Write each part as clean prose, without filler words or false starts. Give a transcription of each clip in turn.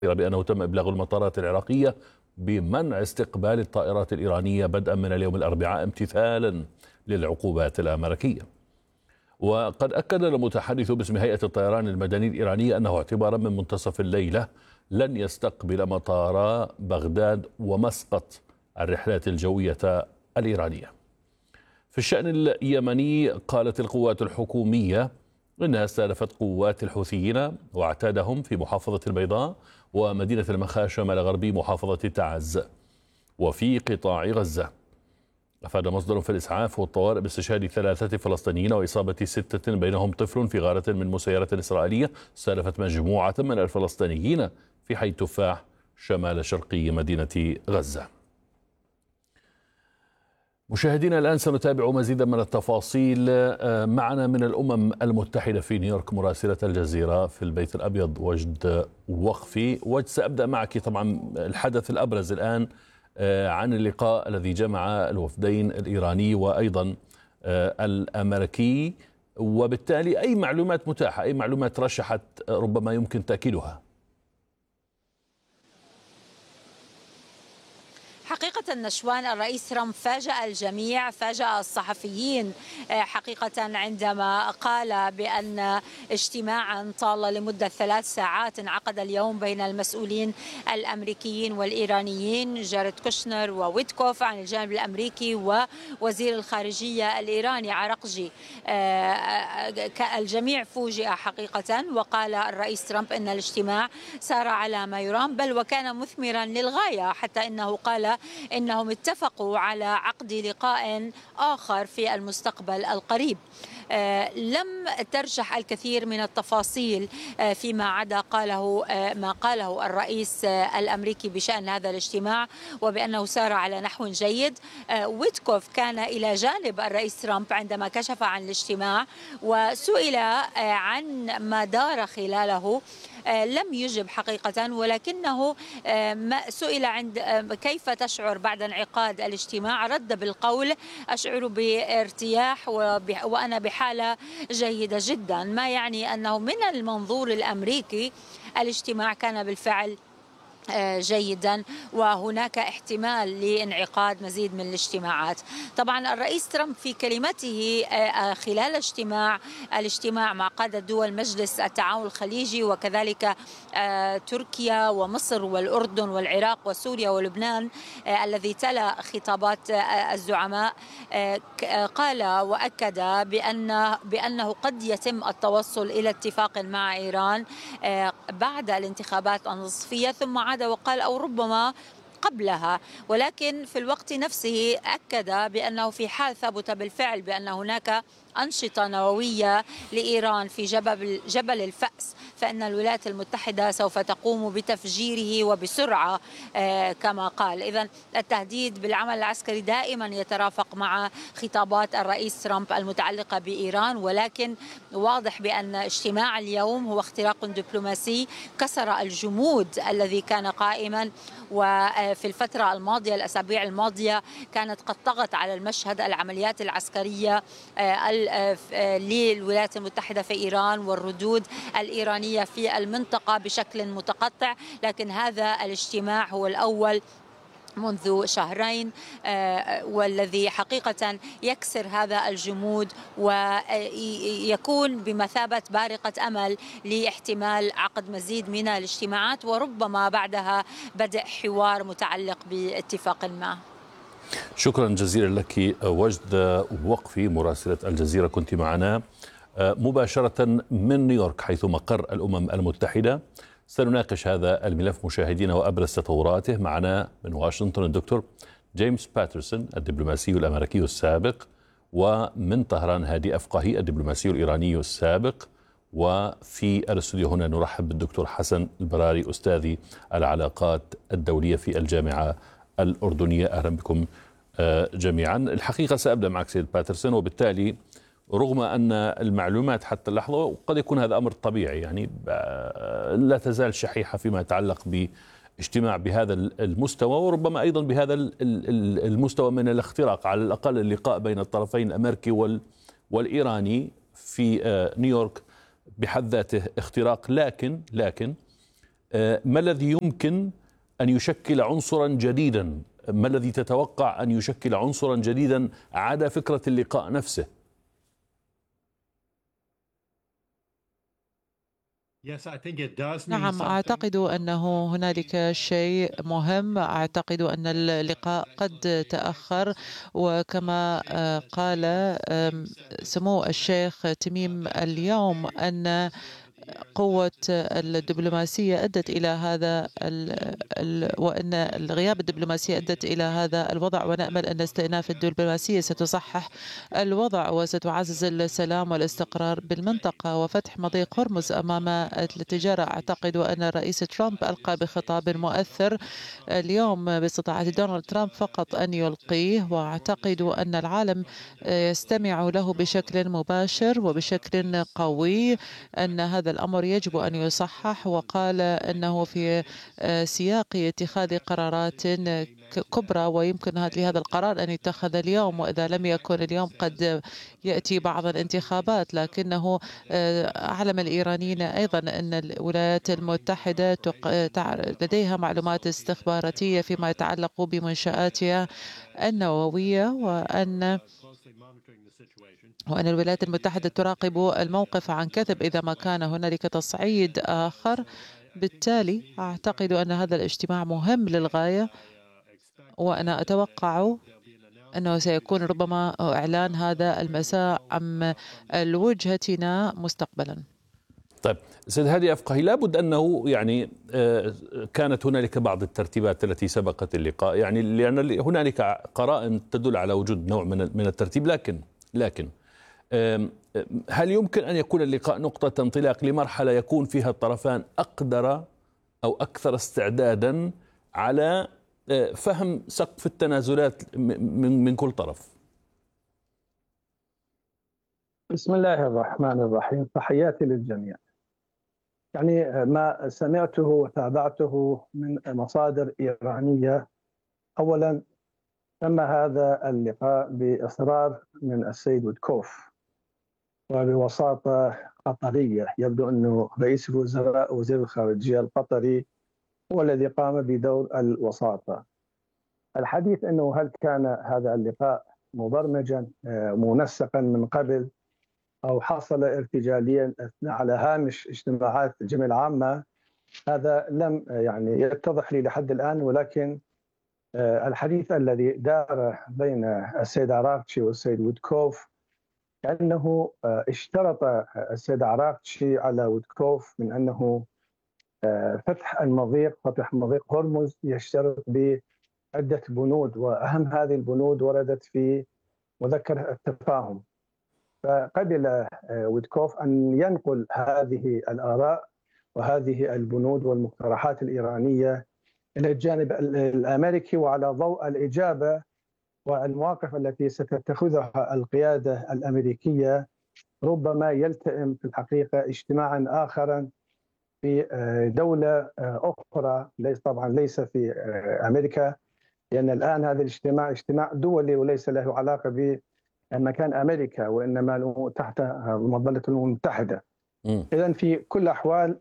بأنه تم إبلاغ المطارات العراقية بمنع استقبال الطائرات الإيرانية بدءا من اليوم الأربعاء امتثالا للعقوبات الأمريكية. وقد أكد المتحدث باسم هيئة الطيران المدني الإيرانية أنه اعتبارا من منتصف الليلة لن يستقبل مطارا بغداد ومسقط الرحلات الجوية الإيرانية. في الشأن اليمني قالت القوات الحكومية إنها استهدفت قوات الحوثيين واعتادهم في محافظة البيضاء ومدينة المخا شمال غربي محافظة تعز وفي قطاع غزة. أفاد مصدر في الإسعاف والطوارئ باستشهاد 3 فلسطينيين وإصابة 6 بينهم طفل في غارة من مسيرات إسرائيلية استهدفت مجموعة من الفلسطينيين في حي تفاح شمال شرقي مدينة غزة. مشاهدينا الآن سنتابع مزيدا من التفاصيل. معنا من الأمم المتحدة في نيويورك مراسلة الجزيرة في البيت الأبيض وجد وقفي. وجد، سأبدأ معك. طبعا الحدث الأبرز الآن عن اللقاء الذي جمع الوفدين الإيراني وأيضا الأمريكي، وبالتالي أي معلومات متاحة، أي معلومات رشحت ربما يمكن تأكيدها؟ حقيقة نشوان، الرئيس ترامب فاجأ الجميع، فاجأ الصحفيين حقيقة عندما قال بأن اجتماعا طال لمدة 3 ساعات انعقد اليوم بين المسؤولين الأمريكيين والإيرانيين جاريد كوشنر وويتكوف عن الجانب الأمريكي ووزير الخارجية الإيراني عرقجي. الجميع فوجئ حقيقة، وقال الرئيس ترامب أن الاجتماع سار على ما يرام بل وكان مثمرا للغاية، حتى إنه قال إنهم اتفقوا على عقد لقاء آخر في المستقبل القريب. لم ترجح الكثير من التفاصيل فيما عدا ما قاله الرئيس الأمريكي بشأن هذا الاجتماع، وبأنه سار على نحو جيد. ويتكوف كان إلى جانب الرئيس ترامب عندما كشف عن الاجتماع، وسئل عن ما دار خلاله لم يجب حقيقة، ولكنه سئل عند كيف تشعر بعد انعقاد الاجتماع، رد بالقول: أشعر بارتياح وأنا بحالة جيدة جدا، ما يعني أنه من المنظور الأمريكي الاجتماع كان بالفعل جيدا وهناك احتمال لانعقاد مزيد من الاجتماعات. طبعا الرئيس ترامب في كلمته خلال الاجتماع مع قادة دول مجلس التعاون الخليجي وكذلك تركيا ومصر والأردن والعراق وسوريا ولبنان الذي تلا خطابات الزعماء، قال وأكد بأنه قد يتم التوصل إلى اتفاق مع إيران بعد الانتخابات النصفية، ثم عاد وقال أو ربما قبلها، ولكن في الوقت نفسه أكد بأنه في حال ثبت بالفعل بأن هناك أنشطة نووية لإيران في جبل الفأس، فإن الولايات المتحدة سوف تقوم بتفجيره وبسرعة كما قال. إذن التهديد بالعمل العسكري دائما يترافق مع خطابات الرئيس ترامب المتعلقة بإيران، ولكن واضح بأن اجتماع اليوم هو اختراق دبلوماسي كسر الجمود الذي كان قائما، وفي الفترة الماضية الأسابيع الماضية كانت قد طغت على المشهد العمليات العسكرية للولايات المتحدة في إيران والردود الإيرانية في المنطقة بشكل متقطع، لكن هذا الاجتماع هو الأول منذ شهرين والذي حقيقة يكسر هذا الجمود ويكون بمثابة بارقة أمل لاحتمال عقد مزيد من الاجتماعات وربما بعدها بدء حوار متعلق باتفاق ما. شكرا جزيلا لك وجد وقفي مراسلة الجزيرة، كنت معنا مباشرة من نيويورك حيث مقر الأمم المتحدة. سنناقش هذا الملف مشاهدينا وأبرز تطوراته. معنا من واشنطن الدكتور جيمس باترسون الدبلوماسي الأمريكي السابق، ومن طهران هادي أفقهي الدبلوماسي الإيراني السابق، وفي الاستوديو هنا نرحب بالدكتور حسن البراري أستاذي العلاقات الدولية في الجامعة الأردنية. أهلا بكم جميعا. الحقيقة سأبدأ معك سيد باترسون، وبالتالي رغم أن المعلومات حتى اللحظة وقد يكون هذا أمر طبيعي، يعني لا تزال شحيحة فيما يتعلق باجتماع بهذا المستوى وربما أيضا بهذا المستوى من الاختراق، على الأقل اللقاء بين الطرفين الأمريكي والإيراني في نيويورك بحد ذاته اختراق. لكن ما الذي يمكن أن يشكل عنصرا جديدا؟ ما الذي تتوقع أن يشكل عنصرا جديدا عدا فكرة اللقاء نفسه؟ نعم، أعتقد أنه هنالك شيء مهم. أعتقد أن اللقاء قد تأخر، وكما قال سمو الشيخ تميم اليوم أن قوة الدبلوماسية أدت إلى هذا وأن الغياب الدبلوماسية أدت إلى هذا الوضع، ونأمل أن استئناف الدبلوماسية ستصحح الوضع وستعزز السلام والاستقرار بالمنطقة وفتح مضيق هرمز أمام التجارة. أعتقد أن الرئيس ترامب ألقى بخطاب مؤثر اليوم باستطاعة دونالد ترامب فقط أن يلقيه، وأعتقد أن العالم يستمع له بشكل مباشر وبشكل قوي، أن هذا الأمر يجب أن يصحح. وقال أنه في سياق اتخاذ قرارات كبرى، ويمكن لهذا القرار أن يتخذ اليوم، وإذا لم يكن اليوم قد يأتي بعض الانتخابات. لكنه أعلم الإيرانيين أيضا أن الولايات المتحدة لديها معلومات استخباراتية فيما يتعلق بمنشآتها النووية، وأن الولايات المتحدة تراقب الموقف عن كثب إذا ما كان هنالك تصعيد آخر. بالتالي أعتقد أن هذا الاجتماع مهم للغاية، وأنا أتوقع أنه سيكون ربما إعلان هذا المساء عن وجهتنا مستقبلا. طيب سيد هادي أفقهي، لابد أنه يعني كانت هنالك بعض الترتيبات التي سبقت اللقاء، يعني لأن هنالك قرائن تدل على وجود نوع من الترتيب، لكن هل يمكن أن يكون اللقاء نقطة انطلاق لمرحلة يكون فيها الطرفان أقدر أو أكثر استعدادا على فهم سقف التنازلات من كل طرف؟ بسم الله الرحمن الرحيم، تحياتي للجميع. يعني ما سمعته وتابعته من مصادر إيرانية، أولا تم هذا اللقاء بإصرار من السيد ويتكوف وبوساطة قطرية. يبدو أنه رئيس الوزراء وزير الخارجية القطري هو الذي قام بدور الوساطة. الحديث أنه هل كان هذا اللقاء مبرمجا منسقا من قبل أو حصل ارتجاليا على هامش اجتماعات الجمعية العامة، هذا لم يعني يتضح لي لحد الآن. ولكن الحديث الذي دار بين السيد عراقتشي والسيد ويتكوف كأنه اشترط السيد عراقتشي على ويتكوف من أنه فتح مضيق هرمز يشترط بعدة بنود، وأهم هذه البنود وردت في مذكرة التفاهم. فقبل ويتكوف أن ينقل هذه الآراء وهذه البنود والمقترحات الإيرانية إلى الجانب الأمريكي، وعلى ضوء الإجابة والمواقف التي ستتخذها القيادة الأمريكية ربما يلتئم في الحقيقة اجتماعا آخرا في دولة أخرى، ليس في أمريكا، لأن الآن هذا اجتماع دولي وليس له علاقة بمكان أمريكا، وإنما له تحت مظلة الأمم المتحدة. إذن في كل الأحوال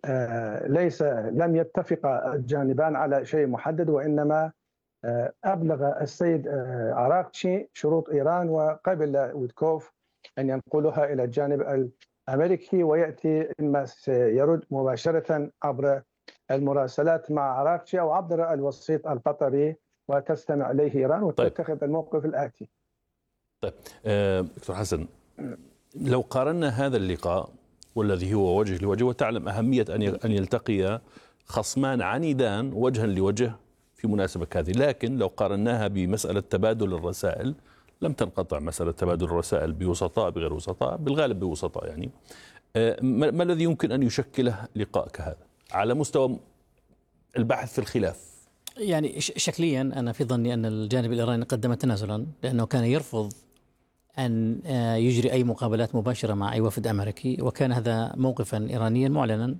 لم يتفق الجانبان على شيء محدد، وإنما أبلغ السيد عراقتشي شروط إيران، وقبل ويتكوف أن ينقلها إلى الجانب الأمريكي، ويأتي إما سيرد مباشرة عبر المراسلات مع عراقتشي أو عبر الوسيط القطري، وتستمع إليه إيران وتتخذ الموقف الآتي. طيب دكتور حسن، لو قارنا هذا اللقاء والذي هو وجه لوجه، وتعلم أهمية أن يلتقي خصمان عنيدان وجها لوجه في مناسبة هذه، لكن لو قارناها بمسألة تبادل الرسائل لم تنقطع مسألة تبادل الرسائل بوسطاء بغير وسطاء، بالغالب بوسطاء. يعني ما الذي يمكن أن يشكله لقاء كهذا على مستوى البحث في الخلاف؟ يعني شكليا أنا في ظني أن الجانب الإيراني قدم تنازلا، لأنه كان يرفض أن يجري أي مقابلات مباشرة مع أي وفد أمريكي، وكان هذا موقفا إيرانيا معلنا.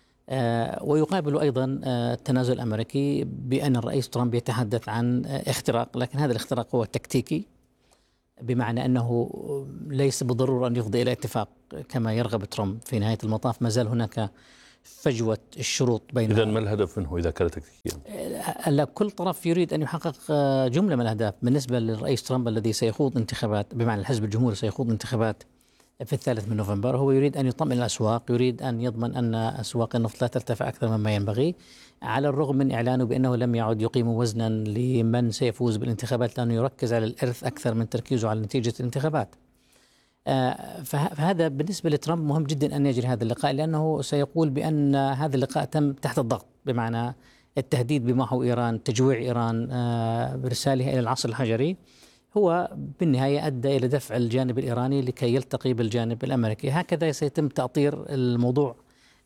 ويقابل أيضا التنازل الأمريكي بأن الرئيس ترامب يتحدث عن اختراق، لكن هذا الاختراق هو تكتيكي، بمعنى أنه ليس بالضرورة أن يفضي إلى اتفاق كما يرغب ترامب. في نهاية المطاف ما زال هناك فجوة الشروط بين. إذا ما الهدف منه إذا كان تكتيكيا؟ كل طرف يريد أن يحقق جملة من الأهداف. بالنسبة للرئيس ترامب الذي سيخوض انتخابات، بمعنى الحزب الجمهوري سيخوض انتخابات في 3 نوفمبر، هو يريد أن يطمئن الأسواق، يريد أن يضمن أن أسواق النفط لا ترتفع أكثر مما ينبغي، على الرغم من إعلانه بأنه لم يعد يقيم وزنا لمن سيفوز بالانتخابات، لأنه يركز على الإرث أكثر من تركيزه على نتيجة الانتخابات. فهذا بالنسبة لترامب مهم جدا أن يجري هذا اللقاء، لأنه سيقول بأن هذا اللقاء تم تحت الضغط، بمعنى التهديد بمحو إيران، تجويع إيران، برسالها إلى العصر الحجري، هو بالنهاية أدى إلى دفع الجانب الإيراني لكي يلتقي بالجانب الأمريكي. هكذا سيتم تأطير الموضوع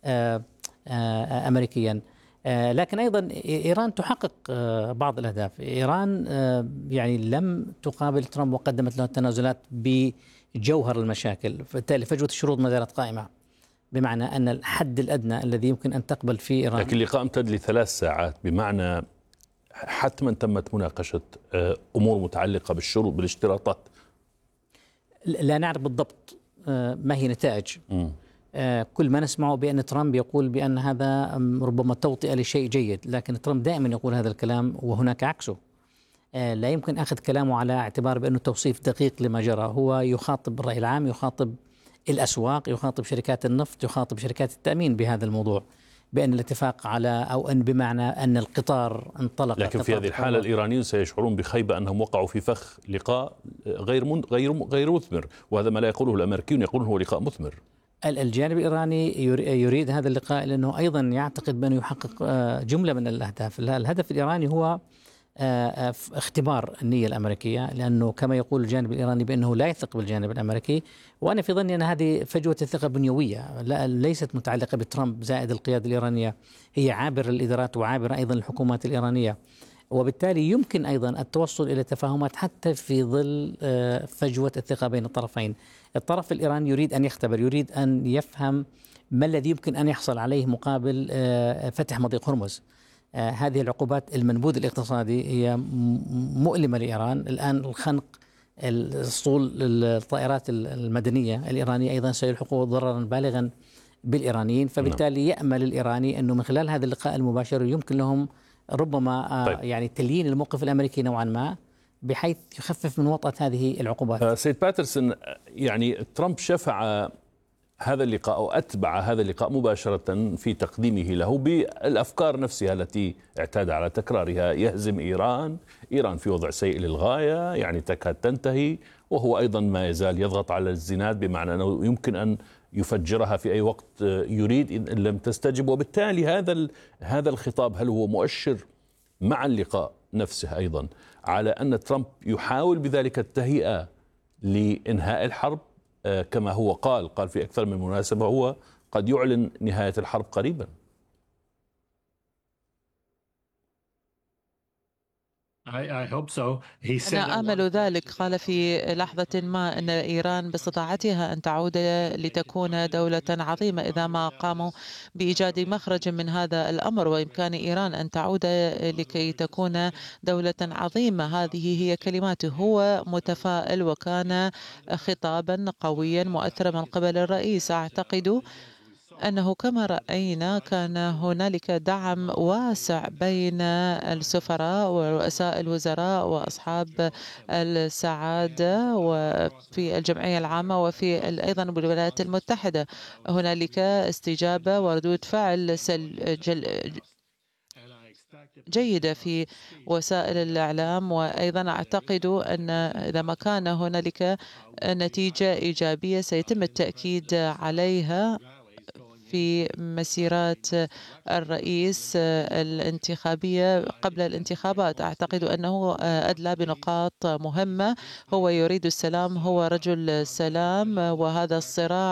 أمريكيا. لكن أيضا إيران تحقق بعض الأهداف. إيران يعني لم تقابل ترامب وقدمت له التنازلات بجوهر المشاكل، بالتالي فجوة الشروط ما زالت قائمة، بمعنى أن الحد الأدنى الذي يمكن أن تقبل فيه إيران. لكن اللقاء امتد ل3 ساعات، بمعنى حتما تمت مناقشة أمور متعلقة بالشروط بالاشتراطات. لا نعرف بالضبط ما هي نتائج. كل ما نسمعه بأن ترامب يقول بأن هذا ربما توطئة لشيء جيد، لكن ترامب دائما يقول هذا الكلام وهناك عكسه. لا يمكن أخذ كلامه على اعتبار بأنه توصيف دقيق لما جرى. هو يخاطب الرأي العام، يخاطب الأسواق، يخاطب شركات النفط، يخاطب شركات التأمين بهذا الموضوع، بأن الاتفاق على، أو أن بمعنى أن القطار انطلق. لكن في هذه الحالة الإيرانيون سيشعرون بخيبة أنهم وقعوا في فخ لقاء غير مثمر، وهذا ما لا يقوله الأمريكيون، يقولون هو لقاء مثمر. الجانب الإيراني يريد هذا اللقاء لأنه أيضا يعتقد بأنه يحقق جملة من الأهداف. الهدف الإيراني هو اختبار النية الأمريكية، لأنه كما يقول الجانب الإيراني بأنه لا يثق بالجانب الأمريكي. وأنا في ظني أن هذه فجوة الثقة بنيوية، ليست متعلقة بترامب زائد القيادة الإيرانية، هي عابرة للإدارات وعابرة أيضا للحكومات الإيرانية، وبالتالي يمكن أيضا التوصل إلى تفاهمات حتى في ظل فجوة الثقة بين الطرفين. الطرف الإيراني يريد أن يختبر، يريد أن يفهم ما الذي يمكن أن يحصل عليه مقابل فتح مضيق هرمز. هذه العقوبات، المنبوذ الاقتصادي هي مؤلمة لإيران. الآن الخنق، اسطول الطائرات المدنية الإيرانية أيضا سيلحق ضررا بالغا بالإيرانيين. فبالتالي يأمل الإيراني أنه من خلال هذا اللقاء المباشر يمكن لهم ربما يعني تليين الموقف الأمريكي نوعا ما، بحيث يخفف من وطأة هذه العقوبات. سيد باترسون، يعني ترامب شفع هذا اللقاء أو أتبع هذا اللقاء مباشرة في تقديمه له بالأفكار نفسها التي اعتاد على تكرارها: يهزم إيران في وضع سيء للغاية، يعني تكاد تنتهي، وهو أيضا ما يزال يضغط على الزناد، بمعنى أنه يمكن أن يفجرها في أي وقت يريد إن لم تستجب. وبالتالي هذا الخطاب هل هو مؤشر مع اللقاء نفسه أيضا على أن ترامب يحاول بذلك التهيئة لإنهاء الحرب؟ كما هو قال في أكثر من مناسبة هو قد يعلن نهاية الحرب قريبا. أنا آمل ذلك. قال في لحظة ما أن إيران باستطاعتها أن تعود لتكون دولة عظيمة إذا ما قاموا بإيجاد مخرج من هذا الأمر، وإمكان إيران أن تعود لكي تكون دولة عظيمة. هذه هي كلماته. هو متفائل، وكان خطابا قويا مؤثرا من قبل الرئيس. أعتقد أنه كما رأينا كان هنالك دعم واسع بين السفراء ورؤساء الوزراء وأصحاب السعادة وفي الجمعية العامة وفي أيضا بالولايات المتحدة. هنالك استجابة وردود فعل جيدة في وسائل الإعلام، وأيضا أعتقد أن إذا ما كان هنالك نتيجة إيجابية سيتم التأكيد عليها في مسيرات الرئيس الانتخابية قبل الانتخابات. أعتقد أنه أدلى بنقاط مهمة. هو يريد السلام، هو رجل سلام، وهذا الصراع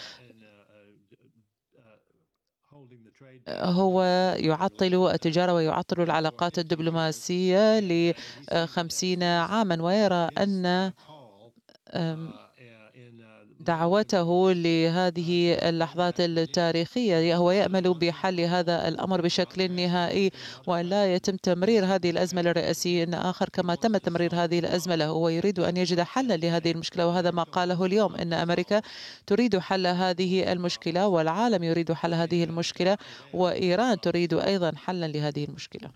هو يعطل التجارة ويعطل العلاقات الدبلوماسية ل50 عاما، ويرى أن دعوته لهذه اللحظات التاريخية. هو يأمل بحل هذا الأمر بشكل نهائي وأن لا يتم تمرير هذه الأزمة لرئيسي آخر كما تم تمرير هذه الأزمة له. هو يريد أن يجد حلا لهذه المشكلة، وهذا ما قاله اليوم، أن أمريكا تريد حل هذه المشكلة والعالم يريد حل هذه المشكلة وإيران تريد أيضا حلا لهذه المشكلة.